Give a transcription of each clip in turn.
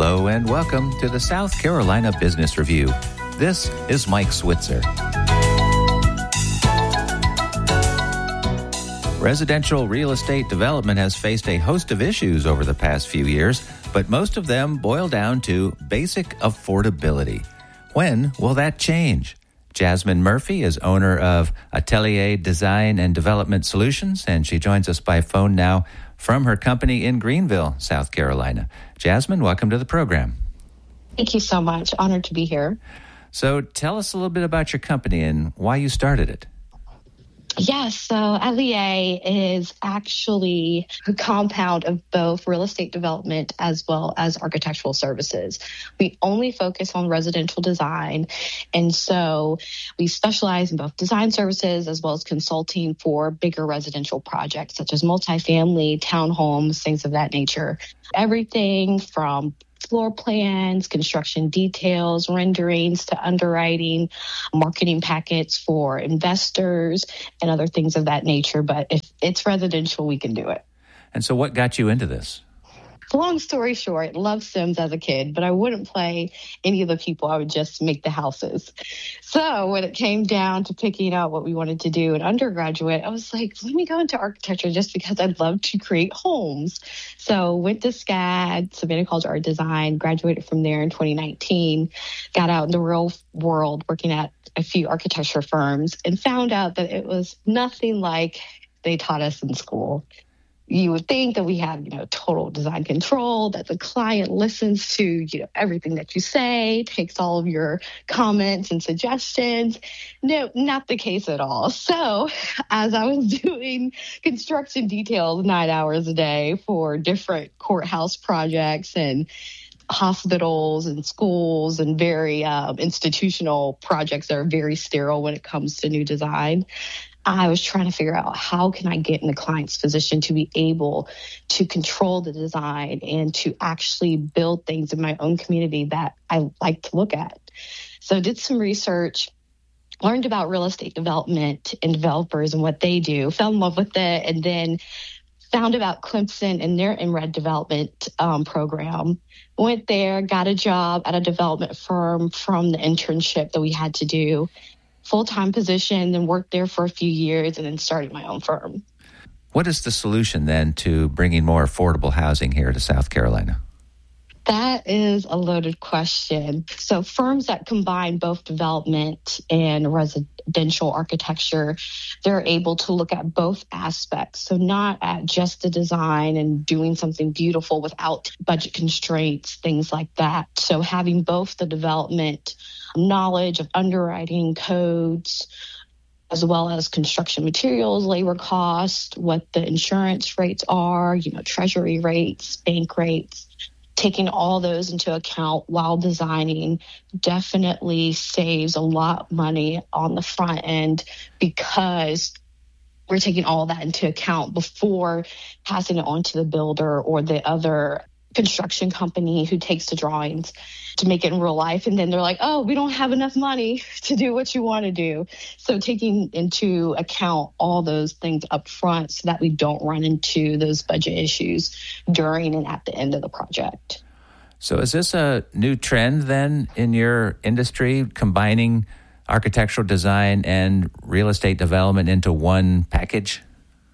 Hello and welcome to the South Carolina Business Review. This is Mike Switzer. Residential real estate development has faced a host of issues over the past few years, but most of them boil down to basic affordability. When will that change? Jasmine Murphy is owner of Atelier Design and Development Solutions, and she joins us by phone now from her company in Greenville, South Carolina. Jasmine, welcome to the program. Thank you so much. Honored to be here. So tell us a little bit about your company and why you started it. Yes, so Atelier is actually a compound of both real estate development as well as architectural services. We only focus on residential design, and so we specialize in both design services as well as consulting for bigger residential projects such as multifamily, townhomes, things of that nature. Everything from floor plans, construction details, renderings to underwriting, marketing packets for investors, and other things of that nature. But if it's residential, we can do it. And so what got you into this? Long story short, loved Sims as a kid, but I wouldn't play any of the people. I would just make the houses. So when it came down to picking out what we wanted to do in undergraduate, I was like, let me go into architecture just because I'd love to create homes. So went to SCAD, submitted college art design, graduated from there in 2019, got out in the real world working at a few architecture firms and found out that it was nothing like they taught us in school. You would think that we have, total design control, that the client listens to, everything that you say, takes all of your comments and suggestions. No, not the case at all. So as I was doing construction details 9 hours a day for different courthouse projects and hospitals and schools and very institutional projects that are very sterile when it comes to new design, I was trying to figure out how can I get in the client's position to be able to control the design and to actually build things in my own community that I like to look at. So I did some research, learned about real estate development and developers and what they do, fell in love with it, and then found about Clemson and their NRED development program. Went there, got a job at a development firm from the internship that we had to do. Full-time position, then worked there for a few years, and then started my own firm. What is the solution then to bringing more affordable housing here to South Carolina? That is a loaded question. So firms that combine both development and residential architecture, they're able to look at both aspects. So not at just the design and doing something beautiful without budget constraints, things like that. So having both the development knowledge of underwriting codes, as well as construction materials, labor costs, what the insurance rates are, treasury rates, bank rates. Taking all those into account while designing definitely saves a lot of money on the front end because we're taking all that into account before passing it on to the builder or the other construction company who takes the drawings to make it in real life. And then they're like, oh, we don't have enough money to do what you want to do. So taking into account all those things up front so that we don't run into those budget issues during and at the end of the project. So is this a new trend then in your industry, combining architectural design and real estate development into one package?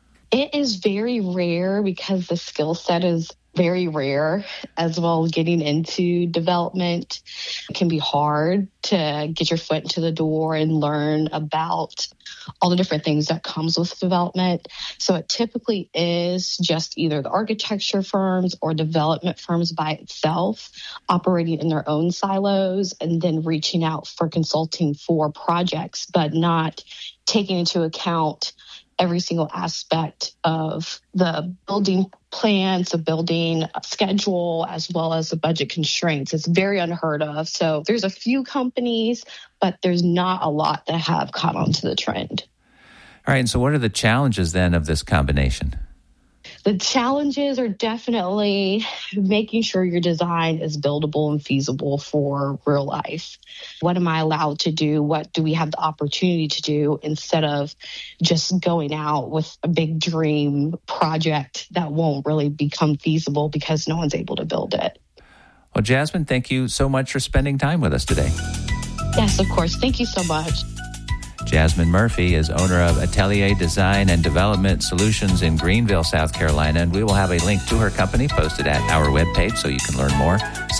It is very rare because the skill set is very rare, as well as getting into development. It can be hard to get your foot into the door and learn about all the different things that comes with development. So it typically is just either the architecture firms or development firms by itself operating in their own silos and then reaching out for consulting for projects, but not taking into account every single aspect of the building plans, the building schedule, as well as the budget constraints. It's very unheard of. So there's a few companies, but there's not a lot that have caught on to the trend. All right. And so what are the challenges then of this combination? The challenges are definitely making sure your design is buildable and feasible for real life. What am I allowed to do? What do we have the opportunity to do instead of just going out with a big dream project that won't really become feasible because no one's able to build it? Well, Jasmine, thank you so much for spending time with us today. Yes, of course. Thank you so much. Jasmine Murphy is owner of Atelier Design and Development Solutions in Greenville, South Carolina, and we will have a link to her company posted at our webpage so you can learn more,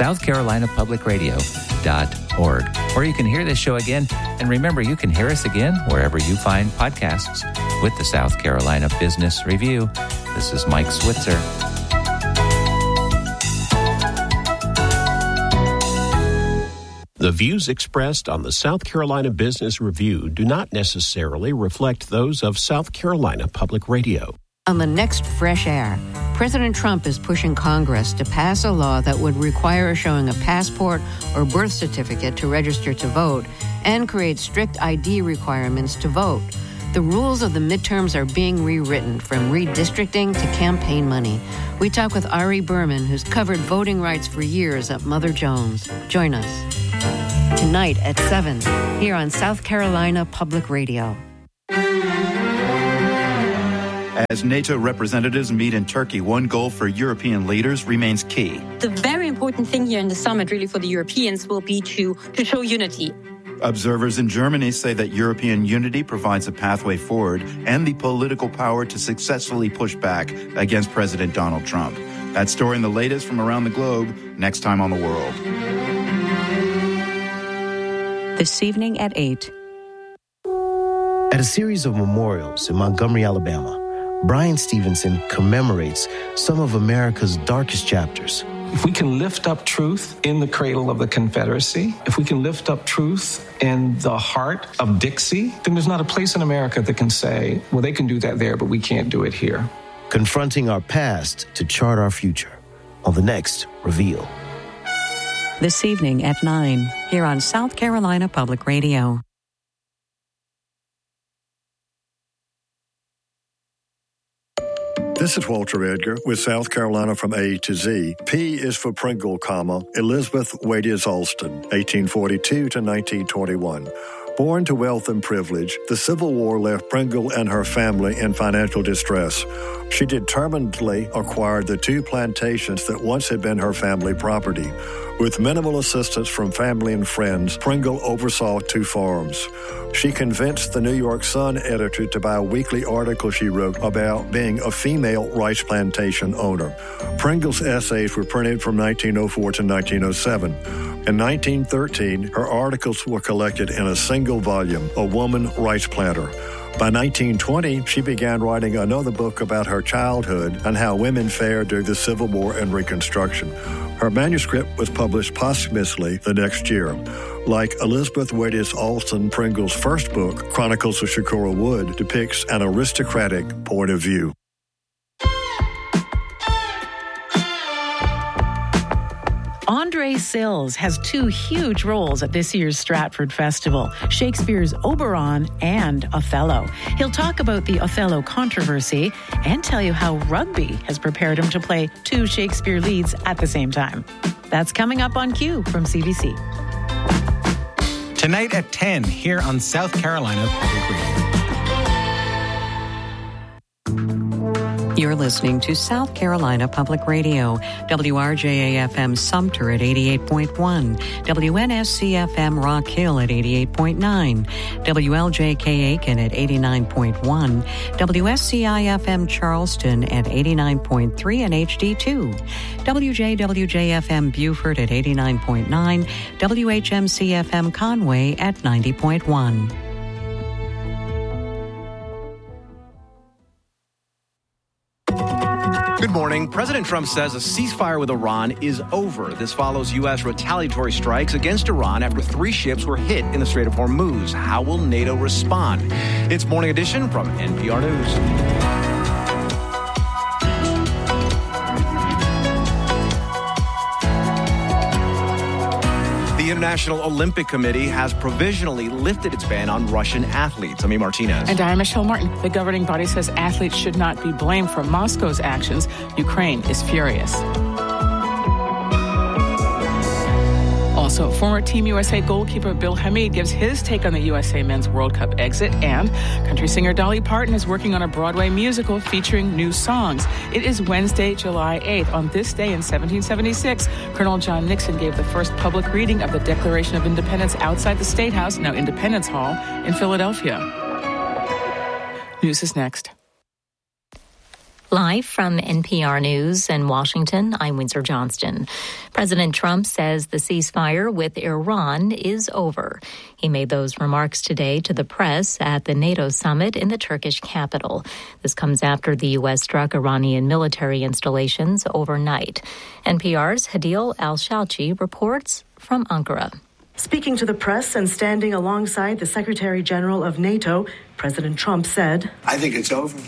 southcarolinapublicradio.org. Or you can hear this show again, and remember, you can hear us again wherever you find podcasts with the South Carolina Business Review. This is Mike Switzer. The views expressed on the South Carolina Business Review do not necessarily reflect those of South Carolina Public Radio. On the next Fresh Air, President Trump is pushing Congress to pass a law that would require showing a passport or birth certificate to register to vote and create strict ID requirements to vote. The rules of the midterms are being rewritten, from redistricting to campaign money. We talk with Ari Berman, who's covered voting rights for years at Mother Jones. Join us tonight at 7 here on South Carolina Public Radio. As NATO representatives meet in Turkey, one goal for European leaders remains key. The very important thing here in the summit, really for the Europeans, will be to show unity. Observers in Germany say that European unity provides a pathway forward and the political power to successfully push back against President Donald Trump. That story and the latest from around the globe, next time on The World. This evening at 8. At a series of memorials in Montgomery, Alabama, Brian Stevenson commemorates some of America's darkest chapters. If we can lift up truth in the cradle of the Confederacy, if we can lift up truth in the heart of Dixie, then there's not a place in America that can say, well, they can do that there, but we can't do it here. Confronting our past to chart our future on the next Reveal. This evening at 9 here on South Carolina Public Radio. This is Walter Edgar with South Carolina from A to Z. P is for Pringle, Elizabeth Wadies Alston, 1842 to 1921. Born to wealth and privilege, the Civil War left Pringle and her family in financial distress. She determinedly acquired the 2 plantations that once had been her family property. With minimal assistance from family and friends, Pringle oversaw 2 farms. She convinced the New York Sun editor to buy a weekly article she wrote about being a female rice plantation owner. Pringle's essays were printed from 1904 to 1907. In 1913, her articles were collected in a single volume, A Woman Rice Planter. By 1920, she began writing another book about her childhood and how women fared during the Civil War and Reconstruction. Her manuscript was published posthumously the next year. Like Elizabeth Wadies Alston, Pringle's first book, Chronicles of Shakura Wood, depicts an aristocratic point of view. Andre Sills has 2 huge roles at this year's Stratford Festival, Shakespeare's Oberon and Othello. He'll talk about the Othello controversy and tell you how rugby has prepared him to play 2 Shakespeare leads at the same time. That's coming up on Q from CBC. Tonight at 10 here on South Carolina Public Radio. You're listening to South Carolina Public Radio, WRJA-FM Sumter at 88.1, WNSC-FM Rock Hill at 88.9, WLJK Aiken at 89.1, WSCI-FM Charleston at 89.3 and HD2, WJWJ-FM Beaufort at 89.9, WHMC-FM Conway at 90.1. Good morning. President Trump says a ceasefire with Iran is over. This follows U.S. retaliatory strikes against Iran after 3 ships were hit in the Strait of Hormuz. How will NATO respond? It's Morning Edition from NPR News. The International Olympic Committee has provisionally lifted its ban on Russian athletes. Ami Martinez. And I'm Michelle Martin. The governing body says athletes should not be blamed for Moscow's actions. Ukraine is furious. Also, Former Team USA goalkeeper Bill Hamid gives his take on the USA Men's World Cup exit, and country singer Dolly Parton is working on a Broadway musical featuring new songs. It is Wednesday, July 8th. On this day in 1776, Colonel John Nixon gave the first public reading of the Declaration of Independence outside the State House, now Independence Hall, in Philadelphia. News is next. Live from NPR News in Washington, I'm Windsor Johnston. President Trump says the ceasefire with Iran is over. He made those remarks today to the press at the NATO summit in the Turkish capital. This comes after the U.S. struck Iranian military installations overnight. NPR's Hadil Al-Shalchi reports from Ankara. Speaking to the press and standing alongside the Secretary General of NATO, President Trump said, I think it's over.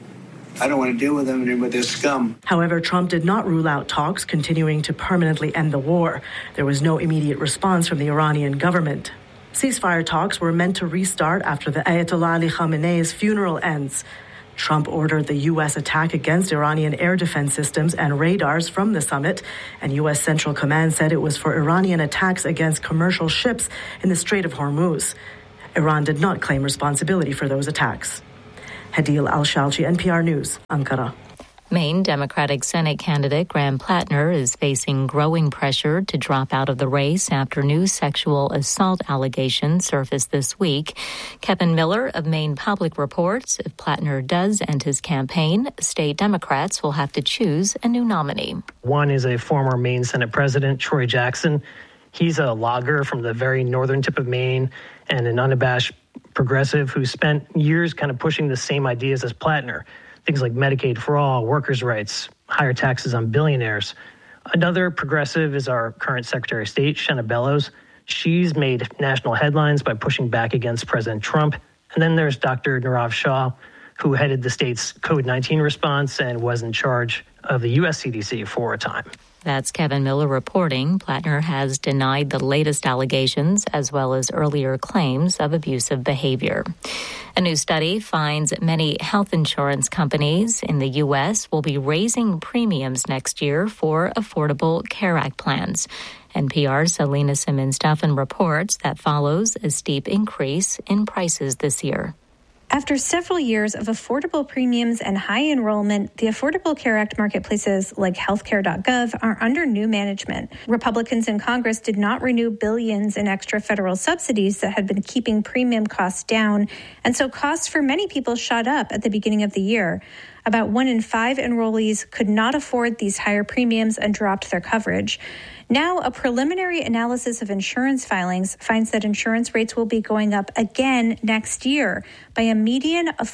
I don't want to deal with them and with this scum. However, Trump did not rule out talks continuing to permanently end the war. There was no immediate response from the Iranian government. Ceasefire talks were meant to restart after the Ayatollah Ali Khamenei's funeral ends. Trump ordered the U.S. attack against Iranian air defense systems and radars from the summit, and U.S. Central Command said it was for Iranian attacks against commercial ships in the Strait of Hormuz. Iran did not claim responsibility for those attacks. Hadil Al-Shalchi, NPR News, Ankara. Maine Democratic Senate candidate Graham Plattner is facing growing pressure to drop out of the race after new sexual assault allegations surfaced this week. Kevin Miller of Maine Public reports if Plattner does end his campaign, state Democrats will have to choose a new nominee. One is a former Maine Senate President, Troy Jackson. He's a logger from the very northern tip of Maine and an unabashed progressive who spent years kind of pushing the same ideas as Plattner. Things like Medicaid for all, workers' rights, higher taxes on billionaires. Another progressive is our current Secretary of State, Shenna Bellows. She's made national headlines by pushing back against President Trump. And then there's Dr. Nirav Shah, who headed the state's COVID-19 response and was in charge of the U.S. CDC for a time. That's Kevin Miller reporting. Plattner has denied the latest allegations as well as earlier claims of abusive behavior. A new study finds many health insurance companies in the U.S. will be raising premiums next year for Affordable Care Act plans. NPR's Selena Simmons-Duffin reports that follows a steep increase in prices this year. After several years of affordable premiums and high enrollment, the Affordable Care Act marketplaces like healthcare.gov are under new management. Republicans in Congress did not renew billions in extra federal subsidies that had been keeping premium costs down, and so costs for many people shot up at the beginning of the year. About 1 in 5 enrollees could not afford these higher premiums and dropped their coverage. Now, a preliminary analysis of insurance filings finds that insurance rates will be going up again next year by a median of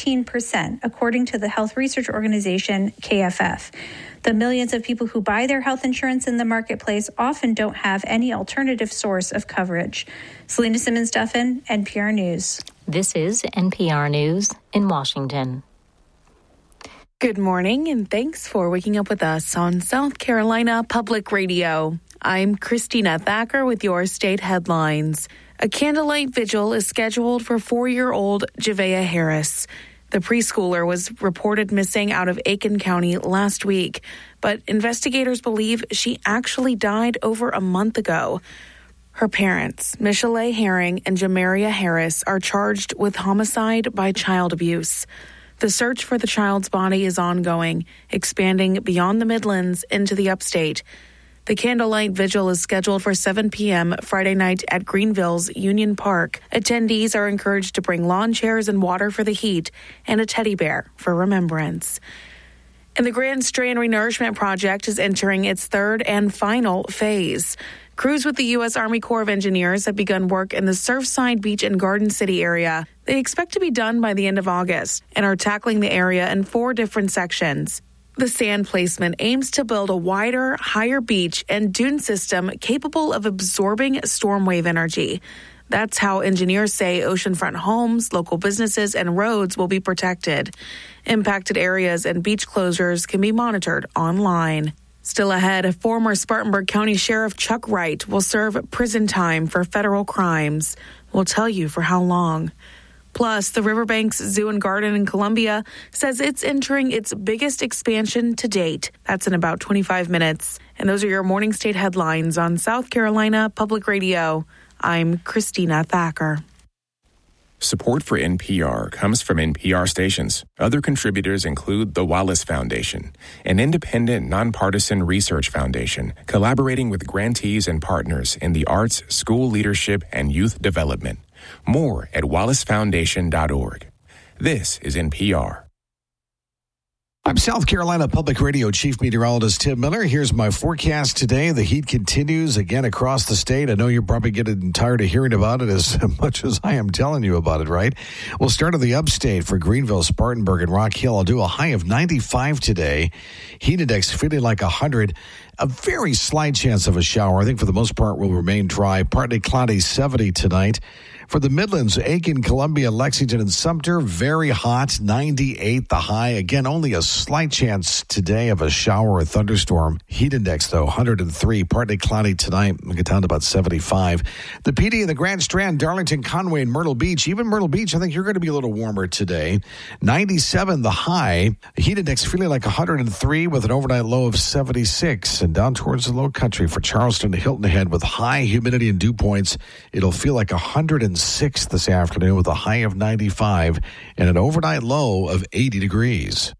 14%, according to the health research organization KFF. The millions of people who buy their health insurance in the marketplace often don't have any alternative source of coverage. Selena Simmons-Duffin, NPR News. This is NPR News in Washington. Good morning, and thanks for waking up with us on South Carolina Public Radio. I'm Christina Thacker with your state headlines. A candlelight vigil is scheduled for 4-year-old Javea Harris. The preschooler was reported missing out of Aiken County last week, but investigators believe she actually died over a month ago. Her parents, Michelle Herring and Jamaria Harris, are charged with homicide by child abuse. The search for the child's body is ongoing, expanding beyond the Midlands into the upstate. The candlelight vigil is scheduled for 7 p.m. Friday night at Greenville's Union Park. Attendees are encouraged to bring lawn chairs and water for the heat and a teddy bear for remembrance. And the Grand Strand Renourishment Project is entering its third and final phase. Crews with the U.S. Army Corps of Engineers have begun work in the Surfside Beach and Garden City area. They expect to be done by the end of August and are tackling the area in 4 different sections. The sand placement aims to build a wider, higher beach and dune system capable of absorbing storm wave energy. That's how engineers say oceanfront homes, local businesses, and roads will be protected. Impacted areas and beach closures can be monitored online. Still ahead, former Spartanburg County Sheriff Chuck Wright will serve prison time for federal crimes. We'll tell you for how long. Plus, the Riverbanks Zoo and Garden in Columbia says it's entering its biggest expansion to date. That's in about 25 minutes. And those are your morning state headlines on South Carolina Public Radio. I'm Christina Thacker. Support for NPR comes from NPR stations. Other contributors include the Wallace Foundation, an independent, nonpartisan research foundation collaborating with grantees and partners in the arts, school leadership, and youth development. More at wallacefoundation.org. This is NPR. I'm South Carolina Public Radio Chief Meteorologist Tim Miller. Here's my forecast today. The heat continues again across the state. I know you're probably getting tired of hearing about it as much as I am telling you about it, right? We'll start in the upstate for Greenville, Spartanburg, and Rock Hill. I'll do a high of 95 today. Heat index feeling like 100. A very slight chance of a shower. I think for the most part will remain dry. Partly cloudy, 70 tonight. For the Midlands, Aiken, Columbia, Lexington, and Sumter, very hot, 98 the high. Again, only a slight chance today of a shower or thunderstorm. Heat index, though, 103. Partly cloudy tonight. We'll get down to about 75. The PD and the Grand Strand, Darlington, Conway, and Myrtle Beach. Even Myrtle Beach, I think you're going to be a little warmer today. 97 the high. The heat index feeling like 103 with an overnight low of 76. And down towards the low country for Charleston to Hilton Head with high humidity and dew points. It'll feel like 106 this afternoon with a high of 95 and an overnight low of 80 degrees.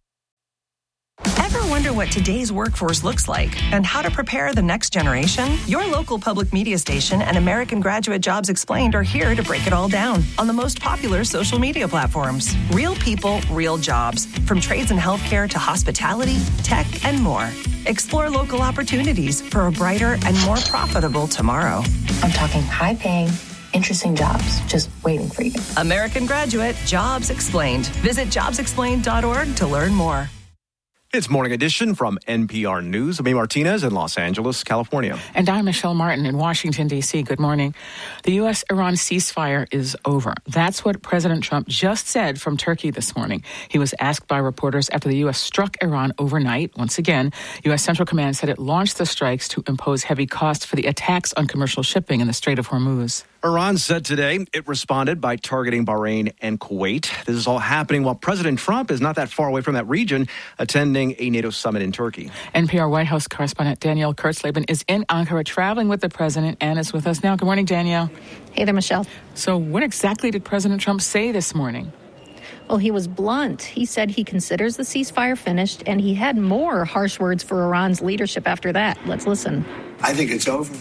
Ever wonder what today's workforce looks like and how to prepare the next generation? Your local public media station and American Graduate Jobs Explained are here to break it all down on the most popular social media platforms. Real people, real jobs, from trades and healthcare to hospitality, tech, and more. Explore local opportunities for a brighter and more profitable tomorrow. I'm talking high-paying, interesting jobs just waiting for you. American Graduate Jobs Explained. Visit jobsexplained.org to learn more. It's Morning Edition from NPR News. I'm Martinez in Los Angeles, California. And I'm Michelle Martin in Washington, D.C. Good morning. The U.S.-Iran ceasefire is over. That's what President Trump just said from Turkey this morning. He was asked by reporters after the U.S. struck Iran overnight. Once again, U.S. Central Command said it launched the strikes to impose heavy costs for the attacks on commercial shipping in the Strait of Hormuz. Iran said today it responded by targeting Bahrain and Kuwait. This is all happening while President Trump is not that far away from that region, attending a NATO summit in Turkey. NPR White House correspondent Danielle Kurtzleben is in Ankara traveling with the president and is with us now. Good morning, Danielle. Hey there, Michelle. So what exactly did President Trump say this morning? Well, he was blunt. He said he considers the ceasefire finished, and he had more harsh words for Iran's leadership after that. Let's listen. I think it's over.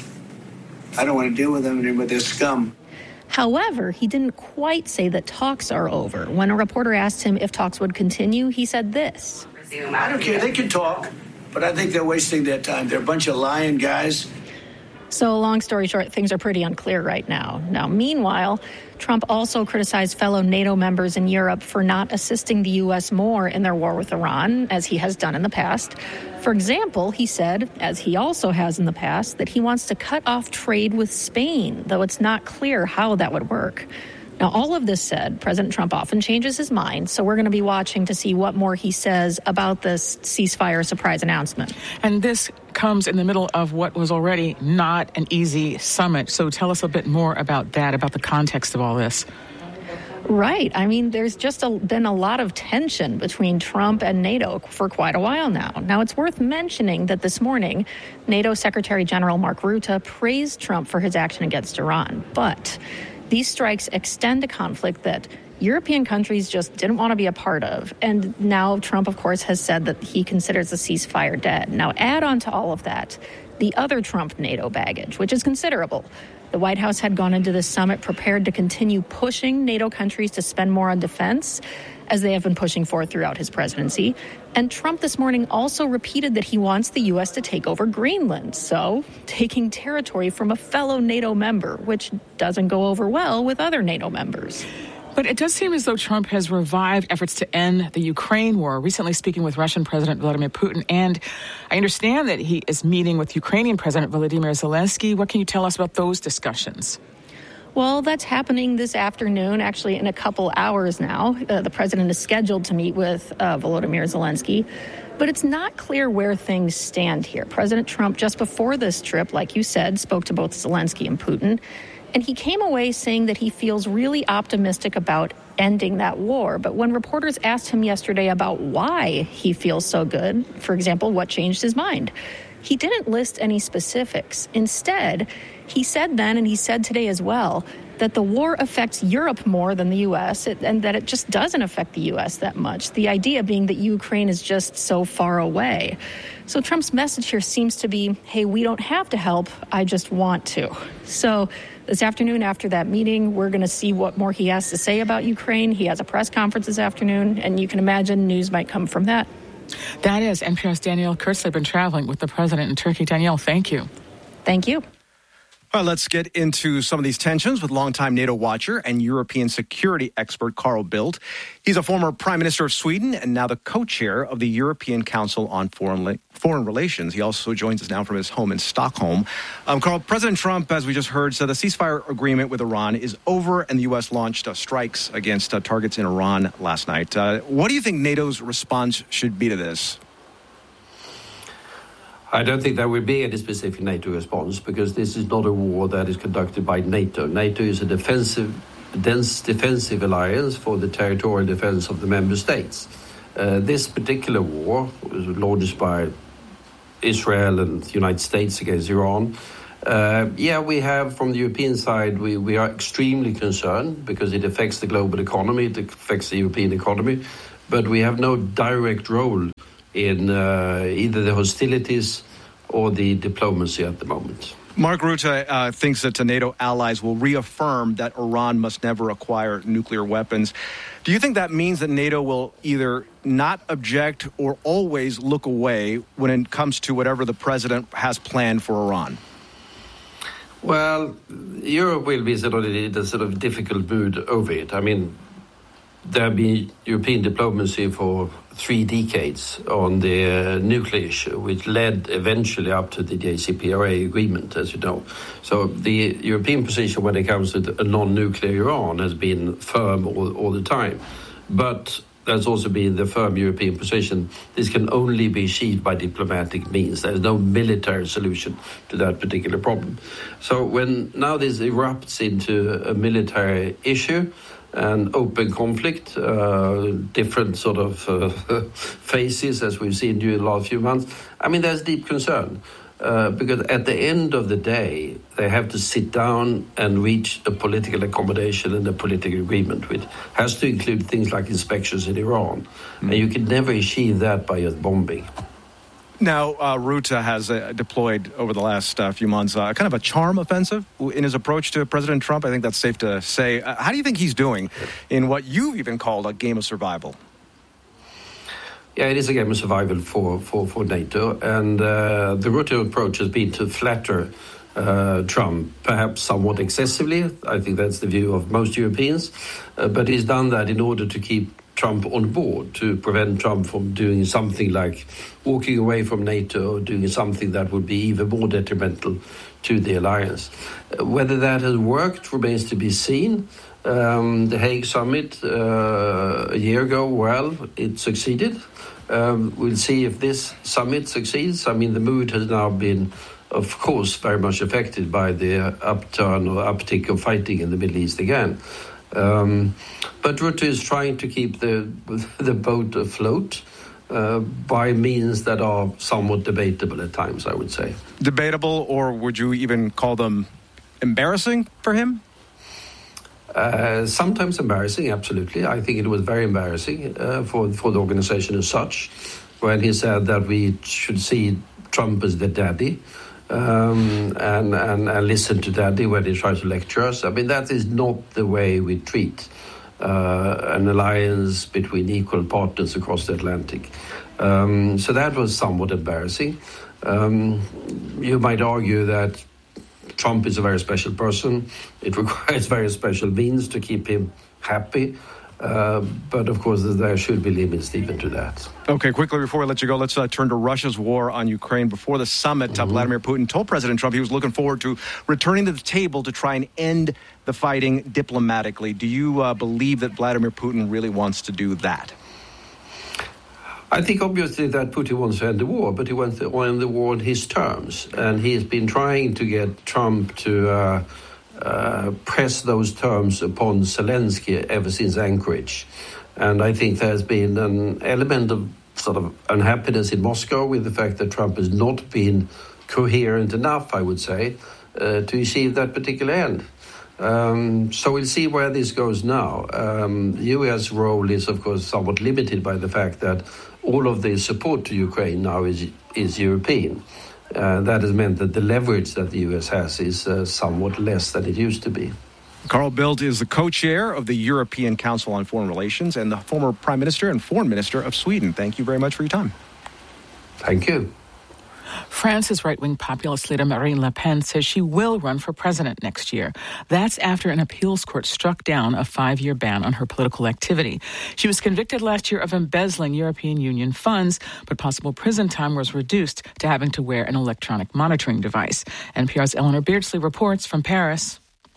I don't want to deal with them and with their scum. However, he didn't quite say that talks are over. When a reporter asked him if talks would continue, he said this. I don't care. They can talk, but I think they're wasting their time. They're a bunch of lying guys. So long story short, things are pretty unclear right now. Now, meanwhile, Trump also criticized fellow NATO members in Europe for not assisting the U.S. more in their war with Iran, as he has done in the past. For example, he said, as he also has in the past, that he wants to cut off trade with Spain, though it's not clear how that would work. Now, all of this said, President Trump often changes his mind, so we're going to be watching to see what more he says about this ceasefire surprise announcement. And this comes in the middle of what was already not an easy summit. So tell us a bit more about that, about the context of all this. Right. I mean, there's just been a lot of tension between Trump and NATO for quite a while now. Now, it's worth mentioning that this morning, NATO Secretary General Mark Rutte praised Trump for his action against Iran. But these strikes extend a conflict that European countries just didn't want to be a part of. And now Trump, of course, has said that he considers the ceasefire dead. Now, add on to all of that the other Trump NATO baggage, which is considerable. The White House had gone into this summit prepared to continue pushing NATO countries to spend more on defense, as they have been pushing for throughout his presidency. And Trump this morning also repeated that he wants the U.S. to take over Greenland, so taking territory from a fellow NATO member, which doesn't go over well with other NATO members. But it does seem as though Trump has revived efforts to end the Ukraine war, recently speaking with Russian President Vladimir Putin. And I understand that he is meeting with Ukrainian President Volodymyr Zelensky. What can you tell us about those discussions? Well, that's happening this afternoon, actually in a couple hours now. The president is scheduled to meet with Volodymyr Zelensky. But it's not clear where things stand here. President Trump, just before this trip, like you said, spoke to both Zelensky and Putin. And he came away saying that he feels really optimistic about ending that war. But when reporters asked him yesterday about why he feels so good, for example, what changed his mind, he didn't list any specifics. Instead, he said then, and he said today as well, that the war affects Europe more than the U.S. and that it just doesn't affect the U.S. that much. The idea being that Ukraine is just so far away. So Trump's message here seems to be, hey, we don't have to help, I just want to. So this afternoon after that meeting, we're going to see what more he has to say about Ukraine. He has a press conference this afternoon, and you can imagine news might come from that. That is NPR's Danielle Kurtzleben been traveling with the president in Turkey. Danielle, thank you. Thank you. All right, let's get into some of these tensions with longtime NATO watcher and European security expert Carl Bildt. He's a former prime minister of Sweden and now the co-chair of the European Council on Foreign Relations. He also joins us now from his home in Stockholm. Carl, President Trump, as we just heard, said the ceasefire agreement with Iran is over, and the U.S. launched strikes against targets in Iran last night. What do you think NATO's response should be to this? I don't think there will be any specific NATO response because this is not a war that is conducted by NATO. NATO is a defensive alliance for the territorial defense of the member states. This particular war was launched by Israel and the United States against Iran. We have, from the European side, we are extremely concerned because it affects the global economy, it affects the European economy, but we have no direct role in either the hostilities or the diplomacy at the moment. Mark Rutte thinks that the NATO allies will reaffirm that Iran must never acquire nuclear weapons. Do you think that means that NATO will either not object or always look away when it comes to whatever the president has planned for Iran? Well, Europe will be in a sort of difficult mood over it. I mean, there have been European diplomacy for 3 decades on the nuclear issue, which led eventually up to the JCPOA agreement, as you know. So the European position when it comes to a non-nuclear Iran has been firm all the time. But there's also been the firm European position. This can only be achieved by diplomatic means. There's no military solution to that particular problem. So when now this erupts into a military issue, and open conflict, different sort of phases as we've seen during the last few months. I mean, there's deep concern because at the end of the day, they have to sit down and reach a political accommodation and a political agreement, which has to include things like inspections in Iran. And you can never achieve that by just bombing. Now, Rutte has deployed over the last few months kind of a charm offensive in his approach to President Trump. I think that's safe to say. How do you think he's doing in what you even called a game of survival? Yeah, it is a game of survival for NATO. And the Rutte approach has been to flatter Trump, perhaps somewhat excessively. I think that's the view of most Europeans. But he's done that in order to keep Trump on board, to prevent Trump from doing something like walking away from NATO or doing something that would be even more detrimental to the alliance. Whether that has worked remains to be seen. The Hague summit a year ago, well, it succeeded. We'll see if this summit succeeds. I mean, the mood has now been, of course, very much affected by the upturn or uptick of fighting in the Middle East again. But Rutte is trying to keep the boat afloat by means that are somewhat debatable at times, I would say. Debatable, or would you even call them embarrassing for him? Sometimes embarrassing, absolutely. I think it was very embarrassing for the organization as such, when he said that we should see Trump as the daddy. And listen to Daddy when he tries to lecture us. I mean, that is not the way we treat an alliance between equal partners across the Atlantic. So that was somewhat embarrassing. You might argue that Trump is a very special person. It requires very special means to keep him happy. But, of course, there should be limits even to that. Okay, quickly, before we let you go, let's turn to Russia's war on Ukraine. Before the summit, Vladimir Putin told President Trump he was looking forward to returning to the table to try and end the fighting diplomatically. Do you believe that Vladimir Putin really wants to do that? I think, obviously, that Putin wants to end the war, but he wants to end the war on his terms. And he has been trying to get Trump to press those terms upon Zelensky ever since Anchorage. And I think there's been an element of sort of unhappiness in Moscow with the fact that Trump has not been coherent enough, I would say, to achieve that particular end. So we'll see where this goes now. The U.S. role is, of course, somewhat limited by the fact that all of the support to Ukraine now is European. That has meant that the leverage that the U.S. has is somewhat less than it used to be. Carl Bildt is the co-chair of the European Council on Foreign Relations and the former Prime Minister and Foreign Minister of Sweden. Thank you very much for your time. Thank you. France's right-wing populist leader Marine Le Pen says she will run for president next year. That's after an appeals court struck down a 5-year ban on her political activity. She was convicted last year of embezzling European Union funds, but possible prison time was reduced to having to wear an electronic monitoring device. NPR's Eleanor Beardsley reports from Paris.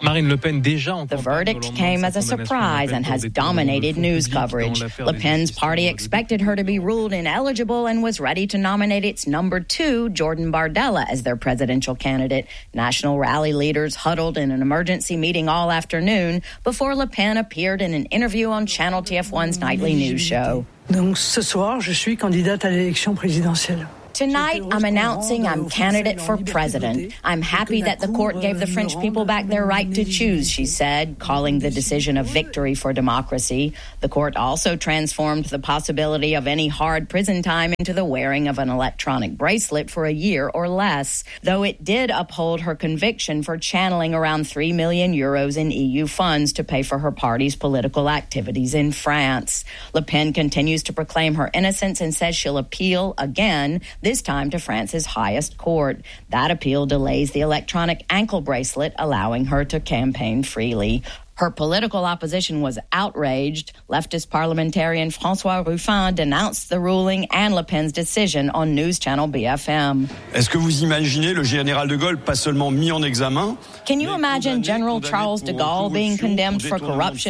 The verdict came as a surprise and has dominated news coverage. Le Pen's party expected her to be ruled ineligible and was ready to nominate its number 2, Jordan Bardella, as their presidential candidate. National rally leaders huddled in an emergency meeting all afternoon before Le Pen appeared in an interview on Channel TF1's nightly news show. Donc ce soir, je suis candidate à l'élection présidentielle. Tonight, I'm announcing I'm candidate for president. I'm happy that the court gave the French people back their right to choose, she said, calling the decision a victory for democracy. The court also transformed the possibility of any hard prison time into the wearing of an electronic bracelet for a year or less, though it did uphold her conviction for channeling around 3 million euros in EU funds to pay for her party's political activities in France. Le Pen continues to proclaim her innocence and says she'll appeal again, this time to France's highest court. That appeal delays the electronic ankle bracelet, allowing her to campaign freely. Her political opposition was outraged. Leftist parliamentarian François Ruffin denounced the ruling and Le Pen's decision on news channel BFM. Est-ce que vous imaginez le général de Gaulle pas seulement mis en examen? Can you imagine General Charles de Gaulle being condemned for corruption